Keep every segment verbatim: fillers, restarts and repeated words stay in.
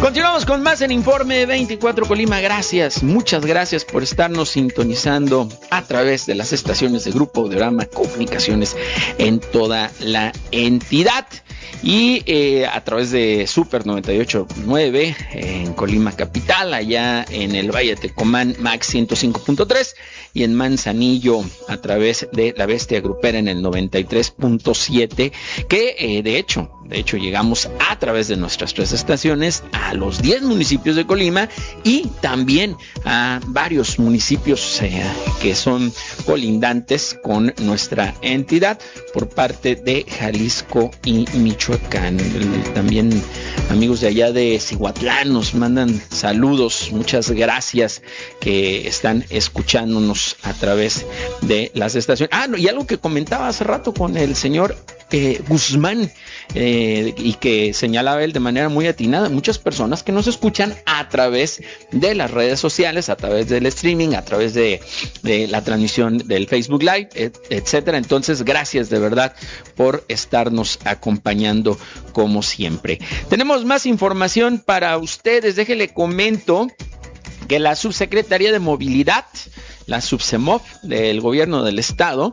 Continuamos con más en Informe veinticuatro Colima. Gracias, muchas gracias por estarnos sintonizando a través de las estaciones de Grupo Audiorama Comunicaciones en toda la entidad. Y eh, a través de Super noventa y ocho punto nueve en Colima Capital, allá en el Valle de Tecomán, Max ciento cinco punto tres, y en Manzanillo a través de La Bestia Grupera en el noventa y tres punto siete, que eh, de hecho, de hecho llegamos a través de nuestras tres estaciones a los diez municipios de Colima y también a varios municipios eh, que son colindantes con nuestra entidad por parte de Jalisco y Michoacán. También amigos de allá de Cihuatlán nos mandan saludos, muchas gracias que están escuchándonos a través de las estaciones. Ah, no, y algo que comentaba hace rato con el señor eh, Guzmán eh, y que señalaba él de manera muy atinada, muchas personas que nos escuchan a través de las redes sociales, a través del streaming, a través de, de la transmisión del Facebook Live, et, etcétera. Entonces, gracias de verdad por estarnos acompañando como siempre. Tenemos más información para ustedes. Déjenle comento que la Subsecretaría de Movilidad, la SUBSEMOV del Gobierno del Estado,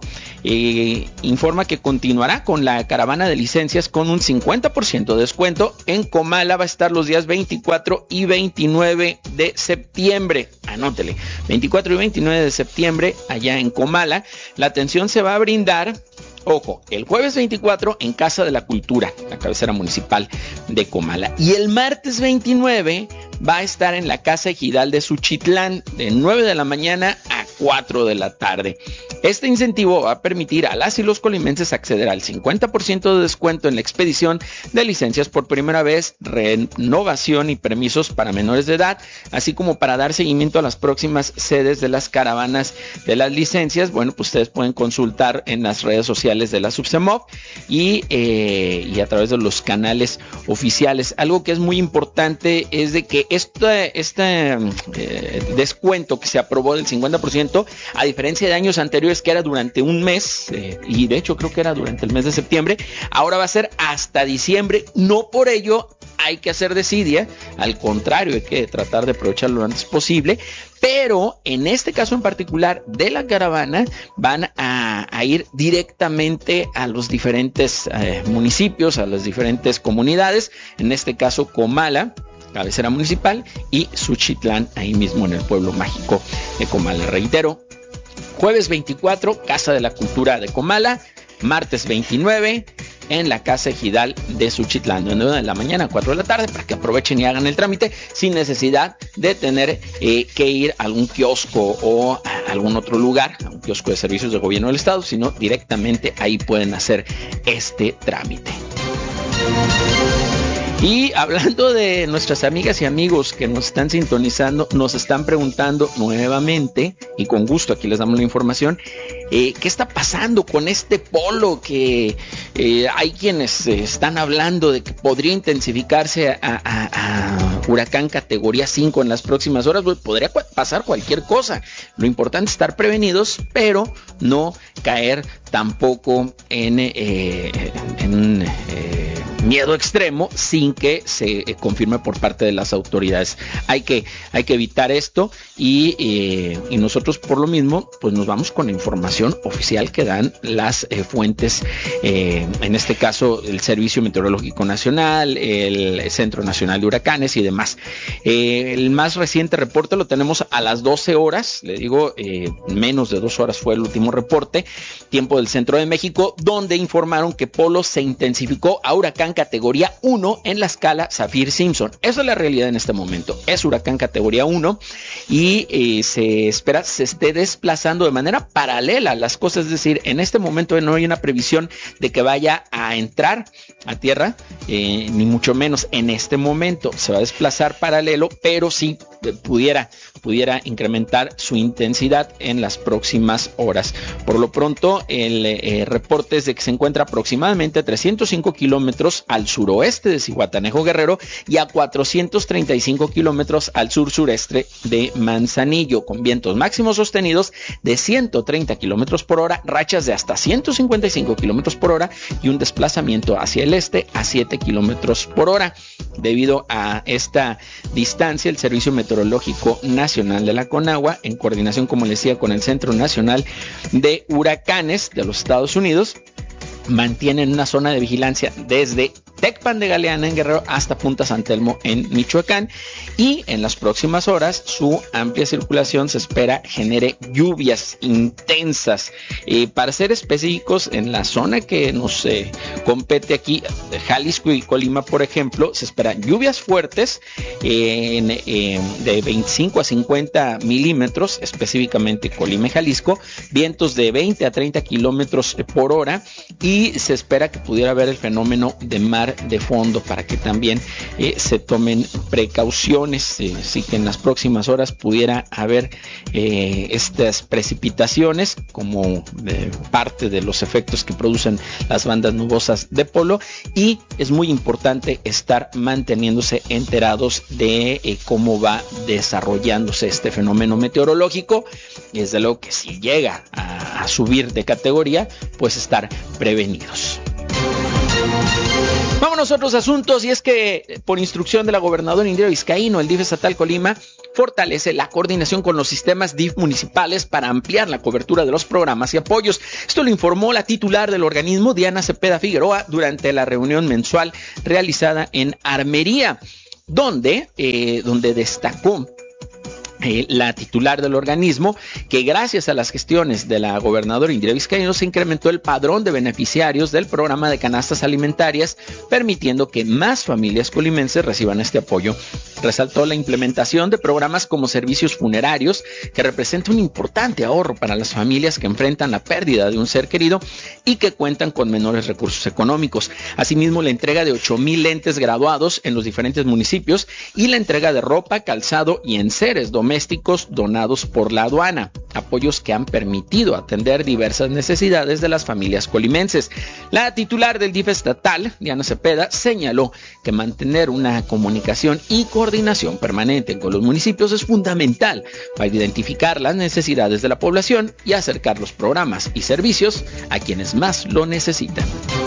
eh, informa que continuará con la caravana de licencias con un cincuenta por ciento de descuento. En Comala va a estar los días veinticuatro y veintinueve de septiembre. Anótele, veinticuatro y veintinueve de septiembre allá en Comala. La atención se va a brindar, ojo, el jueves veinticuatro en Casa de la Cultura, la cabecera municipal de Comala. Y el martes veintinueve va a estar en la Casa Ejidal de Suchitlán de nueve de la mañana a cuatro de la tarde. Este incentivo va a permitir a las y los colimenses acceder al cincuenta por ciento de descuento en la expedición de licencias por primera vez, renovación y permisos para menores de edad, así como para dar seguimiento a las próximas sedes de las caravanas de las licencias. Bueno, pues ustedes pueden consultar en las redes sociales de la SUBSEMOV y, eh, y a través de los canales oficiales. Algo que es muy importante es de que este, este eh, descuento que se aprobó del cincuenta por ciento, a diferencia de años anteriores que era durante un mes, eh, y de hecho creo que era durante el mes de septiembre, ahora va a ser hasta diciembre. No por ello hay que hacer desidia, al contrario, hay que tratar de aprovecharlo lo antes posible, pero en este caso en particular de la caravana van a, a ir directamente a los diferentes eh, municipios, a las diferentes comunidades, en este caso Comala, cabecera municipal, y Suchitlán, ahí mismo en el pueblo mágico de Comala. Reitero, jueves veinticuatro, Casa de la Cultura de Comala, martes veintinueve, en la Casa Ejidal de Suchitlán, de nueve de la mañana a cuatro de la tarde, para que aprovechen y hagan el trámite sin necesidad de tener eh, que ir a algún kiosco o a algún otro lugar, a un kiosco de servicios del gobierno del estado, sino directamente ahí pueden hacer este trámite. Y hablando de nuestras amigas y amigos que nos están sintonizando, nos están preguntando nuevamente, y con gusto aquí les damos la información, eh, ¿qué está pasando con este polo? Que eh, hay quienes eh, están hablando de que podría intensificarse a, a, a huracán categoría cinco en las próximas horas. Pues podría pasar cualquier cosa. Lo importante es estar prevenidos, pero no caer tampoco en, eh, en eh, miedo extremo sin que se eh, confirme por parte de las autoridades. Hay que, hay que evitar esto y, eh, y nosotros por lo mismo pues nos vamos con la información oficial que dan las eh, fuentes, eh, en este caso el Servicio Meteorológico Nacional, el Centro Nacional de Huracanes y demás. Eh, el más reciente reporte lo tenemos a las doce horas, le digo, eh, menos de dos horas fue el último reporte, tiempo del Centro de México, donde informaron que Polo se intensificó a huracán categoría uno en la escala Saffir-Simpson. Esa es la realidad en este momento. Es huracán categoría uno y eh, se espera se esté desplazando de manera paralela a las cosas, es decir, en este momento no hay una previsión de que vaya a entrar a tierra, eh, ni mucho menos en este momento. Se va a desplazar paralelo, pero sí eh, pudiera, pudiera incrementar su intensidad en las próximas horas. Por lo pronto, el eh, reporte es de que se encuentra aproximadamente a trescientos cinco kilómetros al suroeste de Zihuatanejo, Guerrero, y a cuatrocientos treinta y cinco kilómetros al sur-sureste de Manzanillo, con vientos máximos sostenidos de ciento treinta kilómetros por hora, rachas de hasta ciento cincuenta y cinco kilómetros por hora y un desplazamiento hacia el este a siete kilómetros por hora. Debido a esta distancia, el Servicio Meteorológico Nacional de la Conagua, en coordinación, como les decía, con el Centro Nacional de Huracanes de los Estados Unidos, mantienen una zona de vigilancia desde Tecpan de Galeana en Guerrero hasta Punta San Telmo en Michoacán, y en las próximas horas su amplia circulación se espera genere lluvias intensas. Eh, para ser específicos, en la zona que nos eh, compete aquí, Jalisco y Colima, por ejemplo, se esperan lluvias fuertes eh, en, eh, de veinticinco a cincuenta milímetros, específicamente Colima y Jalisco, vientos de veinte a treinta kilómetros por hora, y se espera que pudiera haber el fenómeno de mar de fondo, para que también eh, se tomen precauciones. Eh, así que en las próximas horas pudiera haber eh, estas precipitaciones como eh, parte de los efectos que producen las bandas nubosas de polo, y es muy importante estar manteniéndose enterados de eh, cómo va desarrollándose este fenómeno meteorológico. Y desde luego que si llega a, a subir de categoría, pues estar prevenidos. Vámonos a otros asuntos, y es que por instrucción de la gobernadora Indira Vizcaíno, el D I F estatal Colima fortalece la coordinación con los sistemas D I F municipales para ampliar la cobertura de los programas y apoyos. Esto lo informó la titular del organismo, Diana Cepeda Figueroa, durante la reunión mensual realizada en Armería, donde, eh, donde destacó Eh, la titular del organismo que gracias a las gestiones de la gobernadora Indira Vizcaíno se incrementó el padrón de beneficiarios del programa de canastas alimentarias, permitiendo que más familias colimenses reciban este apoyo. Resaltó la implementación de programas como servicios funerarios, que representa un importante ahorro para las familias que enfrentan la pérdida de un ser querido y que cuentan con menores recursos económicos. Asimismo, la entrega de ocho mil lentes graduados en los diferentes municipios y la entrega de ropa, calzado y enseres domésticos domésticos donados por la aduana, apoyos que han permitido atender diversas necesidades de las familias colimenses. La titular del D I F estatal, Diana Cepeda, señaló que mantener una comunicación y coordinación permanente con los municipios es fundamental para identificar las necesidades de la población y acercar los programas y servicios a quienes más lo necesitan.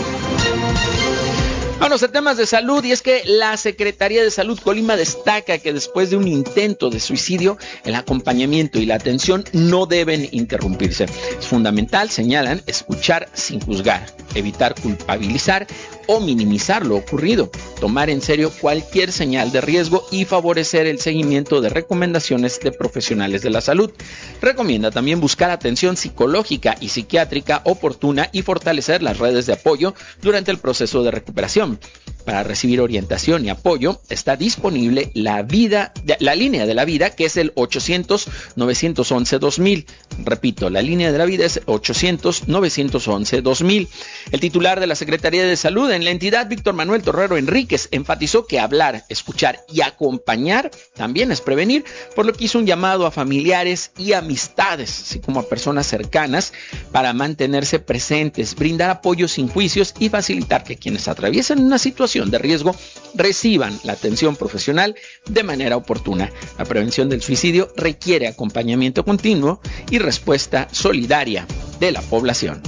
Vamos a temas de salud, y es que la Secretaría de Salud Colima destaca que después de un intento de suicidio, el acompañamiento y la atención no deben interrumpirse. Es fundamental, señalan, escuchar sin juzgar, evitar culpabilizar o minimizar lo ocurrido, tomar en serio cualquier señal de riesgo y favorecer el seguimiento de recomendaciones de profesionales de la salud. Recomienda también buscar atención psicológica y psiquiátrica oportuna y fortalecer las redes de apoyo durante el proceso de recuperación. Para recibir orientación y apoyo está disponible la, vida, la línea de la vida, que es el ochocientos, novecientos once, dos mil. Repito, la línea de la vida es ochocientos, novecientos once, dos mil. El titular de la Secretaría de Salud en la entidad, Víctor Manuel Torrero Enríquez, enfatizó que hablar, escuchar y acompañar también es prevenir, por lo que hizo un llamado a familiares y amistades, así como a personas cercanas, para mantenerse presentes, brindar apoyo sin juicios y facilitar que quienes atraviesan una situación de riesgo reciban la atención profesional de manera oportuna. La prevención del suicidio requiere acompañamiento continuo y respuesta solidaria de la población.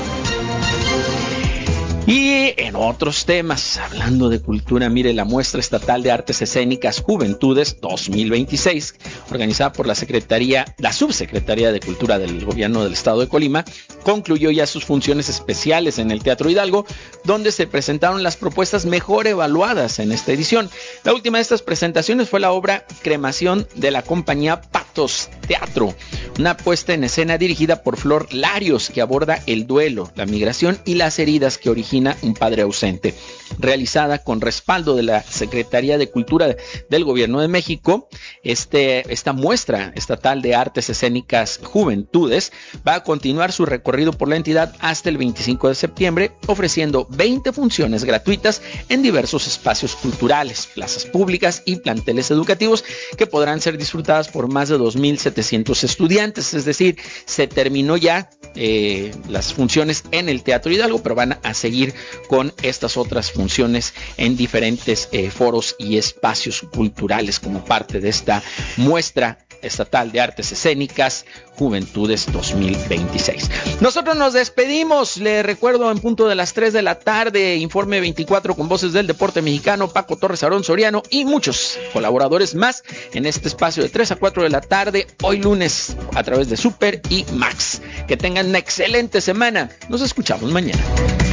Y en otros temas, hablando de cultura, mire, la muestra estatal de artes escénicas Juventudes dos mil veintiséis, organizada por la Secretaría, la Subsecretaría de Cultura del Gobierno del Estado de Colima, concluyó ya sus funciones especiales en el Teatro Hidalgo, donde se presentaron las propuestas mejor evaluadas en esta edición. La última de estas presentaciones fue la obra Cremación de la compañía Patos Teatro, una puesta en escena dirigida por Flor Larios, que aborda el duelo, la migración y las heridas que originan un padre ausente. Realizada con respaldo de la Secretaría de Cultura del Gobierno de México, este, esta muestra estatal de artes escénicas Juventudes va a continuar su recorrido por la entidad hasta el veinticinco de septiembre, ofreciendo veinte funciones gratuitas en diversos espacios culturales, plazas públicas y planteles educativos que podrán ser disfrutadas por más de dos mil setecientos estudiantes. Es decir, se terminó ya eh, las funciones en el Teatro Hidalgo, pero van a seguir con estas otras funciones en diferentes eh, foros y espacios culturales como parte de esta muestra Estatal de Artes Escénicas Juventudes dos mil veintiséis. Nosotros nos despedimos, le recuerdo en punto de las tres de la tarde, Informe veinticuatro con voces del deporte mexicano, Paco Torres, Aarón Soriano y muchos colaboradores más en este espacio de tres a cuatro de la tarde, hoy lunes a través de Super y Max. Que tengan una excelente semana, nos escuchamos mañana.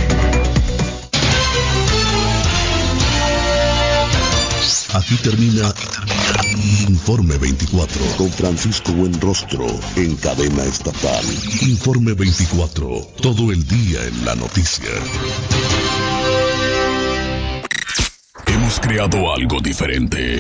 Aquí termina, aquí termina Informe veinticuatro con Francisco Buenrostro en cadena estatal. Informe veinticuatro, todo el día en la noticia. Hemos creado algo diferente.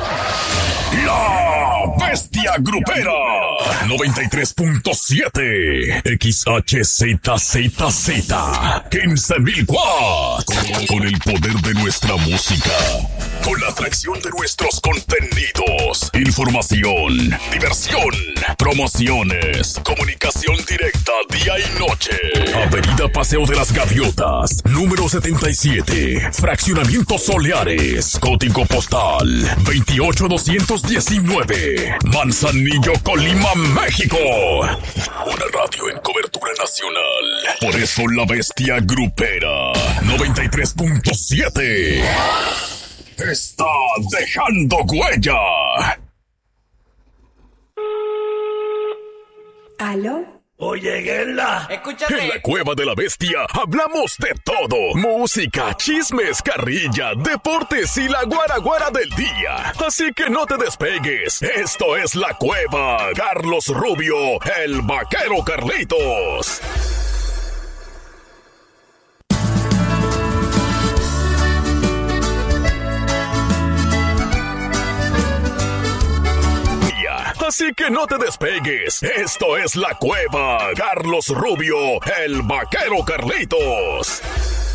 La Bestia Grupera noventa y tres punto siete X H Z Z Z quince mil watts. Con el poder de nuestra música, con la atracción de nuestros contenidos, información, diversión, promociones, comunicación directa día y noche. Avenida Paseo de las Gaviotas, número setenta y siete, Fraccionamiento Soleares, código postal veintiocho doscientos diecinueve, Manzanillo, Colima, México. Una radio en cobertura nacional. Por eso la Bestia Grupera noventa y tres punto siete está dejando huella. ¿Aló? Oye, Guerla, escúchame. En la Cueva de la Bestia hablamos de todo. Música, chismes, carrilla, deportes y la guara guara del día. Así que no te despegues. Esto es La Cueva. Carlos Rubio, el vaquero Carlitos. Así que no te despegues. Esto es La Cueva. Carlos Rubio, el vaquero Carlitos.